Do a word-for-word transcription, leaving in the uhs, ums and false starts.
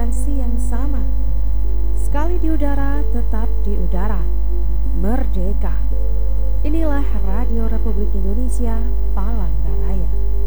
frekuensi yang sama. Sekali di udara, tetap di udara. Merdeka. Inilah Radio Republik Indonesia Palangkaraya.